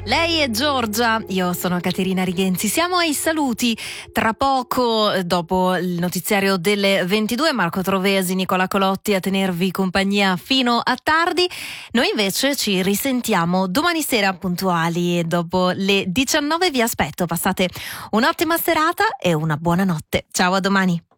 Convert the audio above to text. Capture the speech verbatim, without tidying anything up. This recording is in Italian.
Lei è Giorgia, io sono Caterina Righenzi. Siamo ai saluti. Tra poco, dopo il notiziario delle ventidue, Marco Trovesi, Nicola Colotti a tenervi compagnia fino a tardi. Noi invece ci risentiamo domani sera puntuali e dopo le diciannove vi aspetto. Passate un'ottima serata e una buona notte. Ciao, a domani.